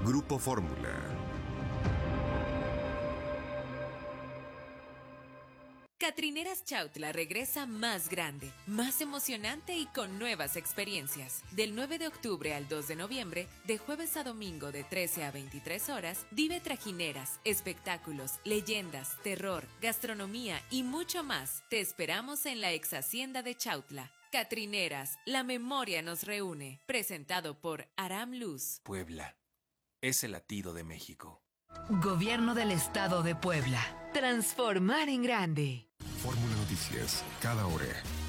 Grupo Fórmula. Catrineras Chautla regresa más grande, más emocionante y con nuevas experiencias. Del 9 de octubre al 2 de noviembre, de jueves a domingo de 13 a 23 horas, vive trajineras, espectáculos, leyendas, terror, gastronomía y mucho más. Te esperamos en la ex hacienda de Chautla. Catrineras, la memoria nos reúne. Presentado por Aram Luz. Puebla es el latido de México. Gobierno del Estado de Puebla. Transformar en grande. Fórmula Noticias, cada hora.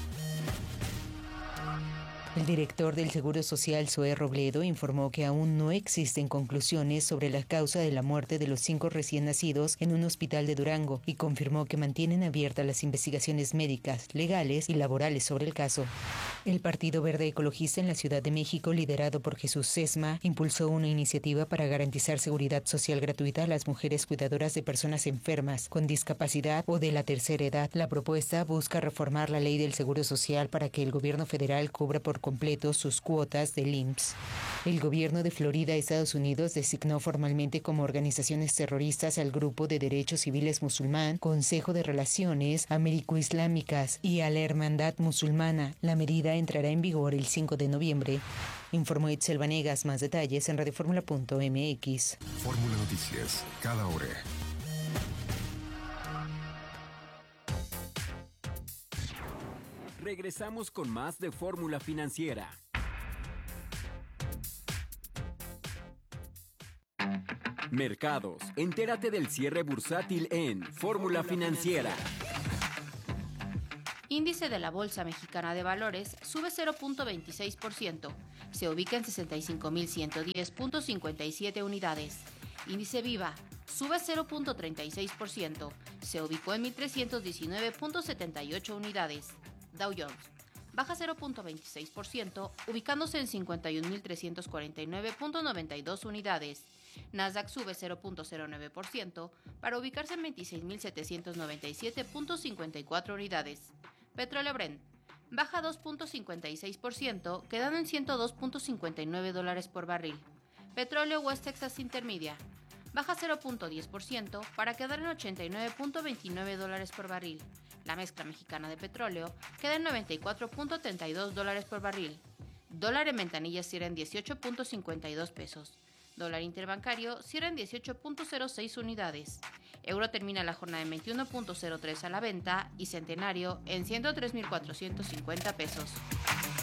El director del Seguro Social, Zoé Robledo, informó que aún no existen conclusiones sobre la causa de la muerte de los 5 recién nacidos en un hospital de Durango y confirmó que mantienen abiertas las investigaciones médicas, legales y laborales sobre el caso. El Partido Verde Ecologista en la Ciudad de México, liderado por Jesús Sesma, impulsó una iniciativa para garantizar seguridad social gratuita a las mujeres cuidadoras de personas enfermas, con discapacidad o de la tercera edad. La propuesta busca reformar la ley del Seguro Social para que el gobierno federal cubra por completo sus cuotas del IMSS. El gobierno de Florida, Estados Unidos, designó formalmente como organizaciones terroristas al Grupo de Derechos Civiles Musulmán, Consejo de Relaciones Américo-Islámicas y a la Hermandad Musulmana. La medida entrará en vigor el 5 de noviembre. Informó Itzel Vanegas. Más detalles en radioformula.mx. Fórmula Noticias, cada hora. Regresamos con más de Fórmula Financiera. Mercados. Entérate del cierre bursátil en Fórmula Financiera. Índice de la Bolsa Mexicana de Valores sube 0.26%. Se ubica en 65.110.57 unidades. Índice Viva sube 0.36%. Se ubicó en 1.319.78 unidades. Dow Jones baja 0.26%, ubicándose en 51.349.92 unidades. Nasdaq sube 0.09% para ubicarse en 26.797.54 unidades. Petróleo Brent baja 2.56%, quedando en $102.59 por barril. Petróleo West Texas Intermedia baja 0.10% para quedar en $89.29 por barril. La mezcla mexicana de petróleo queda en $94.32 por barril. Dólar en ventanillas cierra en 18.52 pesos. Dólar interbancario cierra en 18.06 unidades. Euro termina la jornada en 21.03 a la venta y centenario en 103.450 pesos.